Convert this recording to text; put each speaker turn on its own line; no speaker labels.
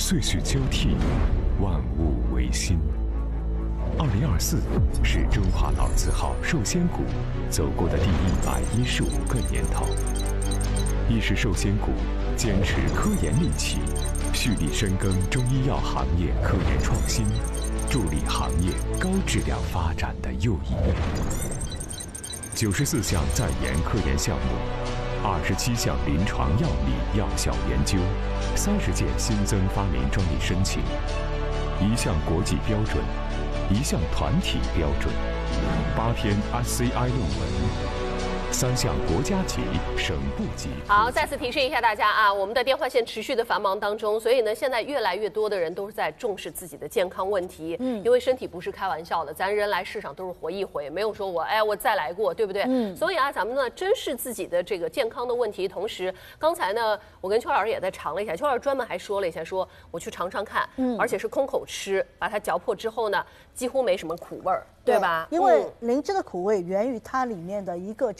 岁序交替，万物维新。2024是中华老字号寿仙谷走过的第115个年头，亦是寿仙谷坚持科研利器，蓄力深耕中医药行业科研创新，助力行业高质量发展的又一面。94项在研科研项目，27项临床药理药效研究，30件新增发明专利申请，1项国际标准，1项团体标准，8篇 SCI 论文，3项国家级、省部级。
好，再次提示一下大家啊，我们的电话线持续的繁忙当中，所以呢，现在越来越多的人都是在重视自己的健康问题。因为身体不是开玩笑的，咱人来世上都是活一回，没有说我再来过，对不对？所以啊，咱们呢珍视自己的这个健康的问题，同时刚才呢，我跟邱老师也在尝了一下，邱老师专门还说了一下，说我去尝尝看，而且是空口吃，把它嚼破之后呢，几乎没什么苦味儿，对吧？
因为灵芝的苦味源于它里面的一个